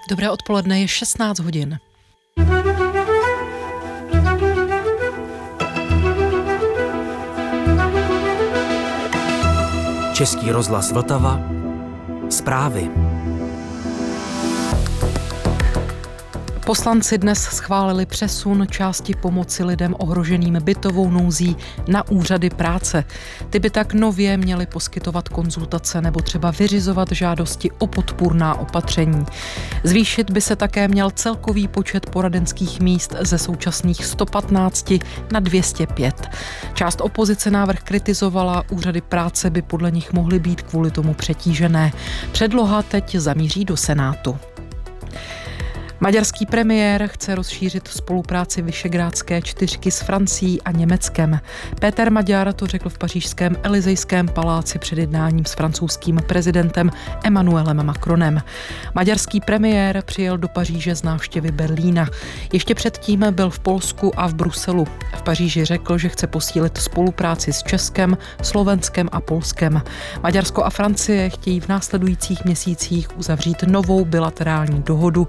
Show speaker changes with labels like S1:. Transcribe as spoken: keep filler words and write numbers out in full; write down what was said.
S1: Dobré odpoledne, je šestnáct hodin.
S2: Český rozhlas Vltava. Zprávy.
S1: Poslanci dnes schválili přesun části pomoci lidem ohroženým bytovou nouzí na úřady práce. Ty by tak nově měly poskytovat konzultace nebo třeba vyřizovat žádosti o podpůrná opatření. Zvýšit by se také měl celkový počet poradenských míst ze současných sto patnáct na dvě stě pět. Část opozice návrh kritizovala, úřady práce by podle nich mohly být kvůli tomu přetížené. Předloha teď zamíří do Senátu. Maďarský premiér chce rozšířit spolupráci Visegrádské čtyřky s Francií a Německem. Péter Maďar to řekl v pařížském Elysejském paláci před jednáním s francouzským prezidentem Emmanuelem Macronem. Maďarský premiér přijel do Paříže z návštěvy Berlína. Ještě předtím byl v Polsku a v Bruselu. V Paříži řekl, že chce posílit spolupráci s Českem, Slovenskem a Polskem. Maďarsko a Francie chtějí v následujících měsících uzavřít novou bilaterální dohodu